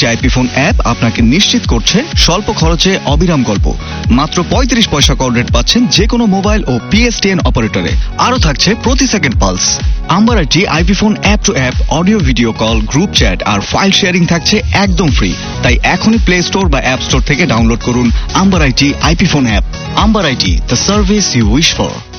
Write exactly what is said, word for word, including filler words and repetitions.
IT IP phone app আপনাকে নিশ্চিত করছে স্বল্প খরচে অবিরাম গল্প। মাত্র পঁয়ত্রিশ পয়সা কল রেট পাচ্ছেন যে কোনো মোবাইল ও পিএসটিএন অপারেটরে। আরও থাকছে প্রতি second pulse. Amber IT IP phone app two app audio video call, group chat R file sharing থাকছে একদম ফ্রি। তাই এখনই প্লে স্টোর বা অ্যাপ স্টোর থেকে ডাউনলোড করুন amber IT IP phone app. Amber IT, the service you wish for.